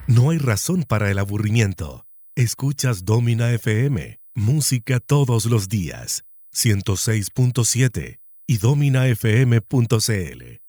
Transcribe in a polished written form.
No hay razón para el aburrimiento. Escuchas Domina FM, música todos los días, 106.7 y dominafm.cl.